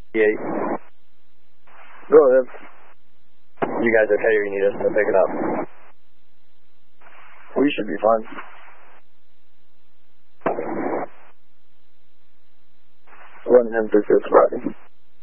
8. Go ahead. You guys okay, or you need us to pick it up? We should be fine. Running him through this Friday.